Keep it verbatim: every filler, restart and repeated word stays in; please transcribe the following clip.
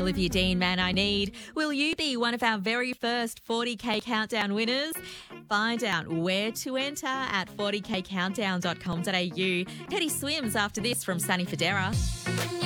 Olivia Dean, Man I Need. Will you be one of our very first forty K Countdown winners? Find out where to enter at forty k countdown dot com dot a u. Petty Swims after this from Sunny Federa.